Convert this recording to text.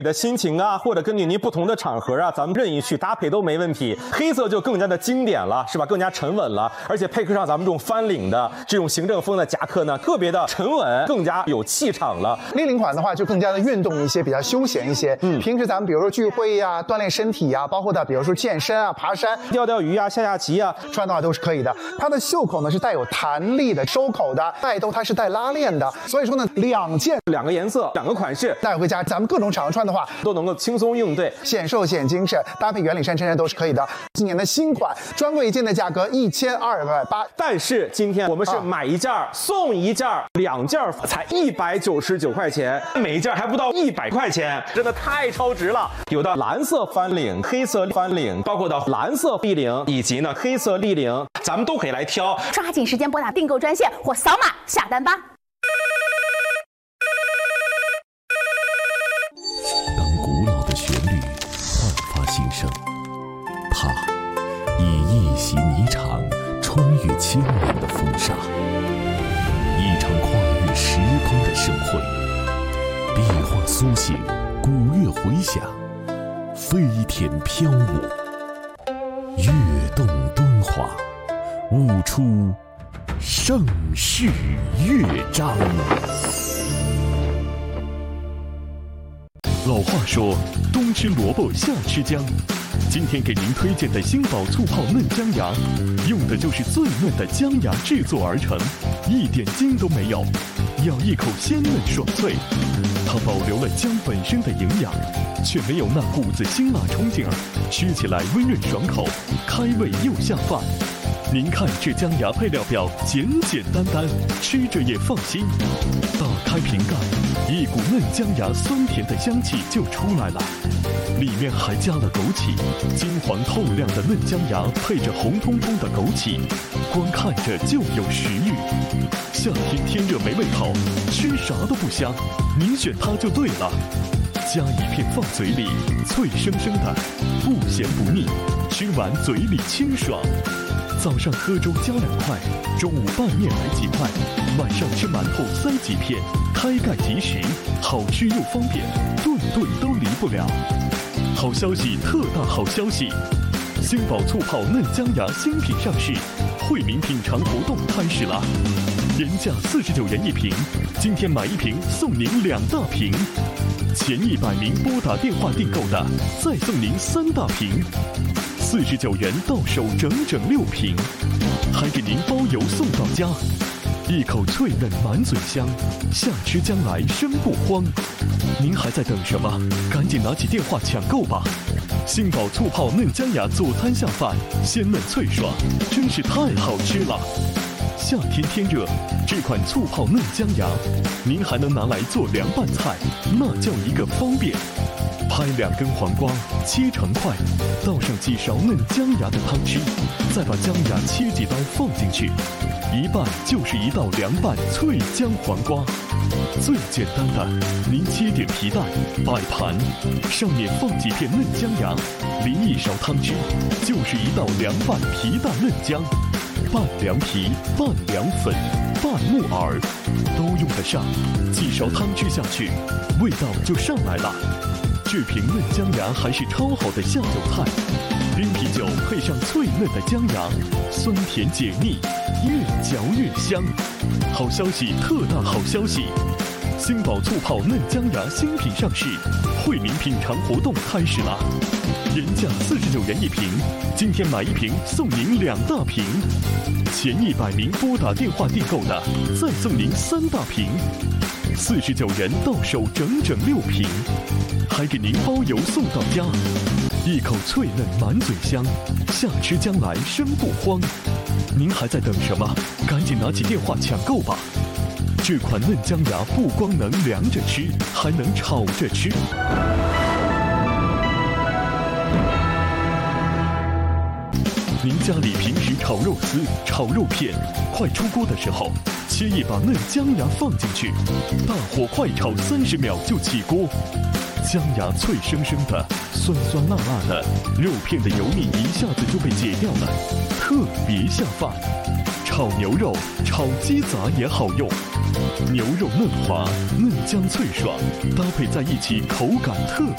你的心情啊，或者根据您不同的场合啊，咱们任意去搭配都没问题。黑色就更加的经典了，是吧？更加沉稳了，而且配合上咱们这种翻领的这种行政风的夹克呢，特别的沉稳，更加有气场了。 立领款的话就更加的运动一些，比较休闲一些。平时咱们比如说聚会呀、锻炼身体呀，包括的比如说健身啊、爬山、 钓钓鱼啊、下下棋啊， 穿的话都是可以的。它的袖口呢是带有弹力的收口的，带兜它是带拉链的，所以说呢两个颜色、2个款式带回家，咱们各种场合穿的话都能够轻松应对， 显瘦显精神，搭配圆领衫衬衫都是可以的。今年的新款专柜一件的价格1280， 但是今天我们是买一件送一件，2件才199块钱，每一件还不到100块钱，真的太超值了。有的蓝色翻领、黑色翻领，包括的蓝色立领以及呢黑色立领，咱们都可以来挑。 抓紧时间拨打订购专线或扫码下单吧。 当古老的旋律焕发新生，它以一袭霓裳穿越千年的风沙，一场跨越时空的盛会，壁画苏醒，古乐回响，飞天飘舞，跃动敦煌，舞出盛世乐章。老话说，冬吃萝卜夏吃姜。今天给您推荐的新宝醋泡嫩姜芽，用的就是最嫩的姜芽制作而成，一点筋都没有，咬一口鲜嫩爽脆。它保留了姜本身的营养，却没有那股子辛辣冲劲儿，吃起来温润爽口，开胃又下饭。您看这姜芽配料表简简单单，吃着也放心。打开瓶盖，一股嫩姜芽酸甜的香气就出来了，里面还加了枸杞，金黄透亮的嫩姜芽配着红彤彤的枸杞，光看着就有食欲。夏天天热没胃口，吃啥都不香，您选它就对了。夹一片放嘴里，脆生生的，不咸不腻，吃完嘴里清爽。早上喝粥加2块，中午拌面来几块，晚上吃馒头塞几片，开盖即食，好吃又方便，顿顿都离不了。好消息，特大好消息！新宝醋泡嫩姜芽新品上市，惠民品尝活动开始了，原价49元1瓶，今天买1瓶送您2大瓶，前100名拨打电话订购的，再送您3大瓶。49元到手整整6瓶，还给您包邮送到家，一口脆嫩满嘴香，夏吃将来生不慌。您还在等什么？赶紧拿起电话抢购吧！新宝醋泡嫩姜芽佐餐下饭，鲜嫩脆爽，真是太好吃了。夏天天热，这款醋泡嫩姜芽，您还能拿来做凉拌菜，那叫一个方便。拍2根黄瓜，切成块，倒上几勺嫩姜芽的汤汁，再把姜芽切几刀放进去，一拌就是一道凉拌脆姜黄瓜。最简单的，您切点皮蛋，摆盘，上面放几片嫩姜芽，淋1勺汤汁，就是一道凉拌皮蛋嫩姜。拌凉皮、拌凉粉、拌木耳，都用得上，几勺汤汁下去，味道就上来了。这瓶嫩姜芽还是超好的下酒菜，冰啤酒配上脆嫩的姜芽，酸甜解腻，越嚼越香。好消息，特大好消息！新宝醋泡嫩姜芽新品上市，惠民品尝活动开始了，原价49元1瓶，今天买1瓶送您2大瓶，前100名拨打电话订购的，再送您3大瓶。49元到手整整6瓶，还给您包邮送到家，一口脆嫩满嘴香，夏吃将来生不慌。您还在等什么？赶紧拿起电话抢购吧！这款嫩姜芽不光能凉着吃，还能炒着吃。您家里平时炒肉丝、炒肉片，快出锅的时候，切一把嫩姜芽放进去，大火快炒30秒就起锅。姜芽脆生生的，酸酸辣辣的，肉片的油腻一下子就被解掉了，特别下饭。炒牛肉、炒鸡杂也好用，牛肉嫩滑，嫩姜脆爽，搭配在一起口感特